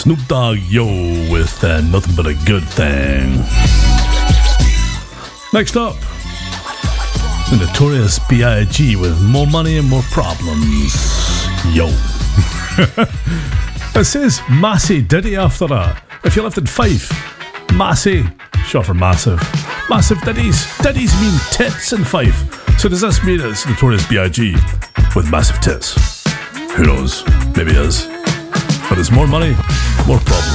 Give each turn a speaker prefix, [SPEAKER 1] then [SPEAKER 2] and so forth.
[SPEAKER 1] Snoop Dogg, Yo, with Nothing But a Good Thing. Next up, the Notorious B.I.G. with More Money and More Problems. Yo. It says Massey Diddy after that. If you lifted 5, Massey, short for massive. Massive Diddies. Diddies mean tits in Fife. So does this mean it's Notorious B.I.G. with massive tits? Who knows? Maybe it is. But it's more money, more problems.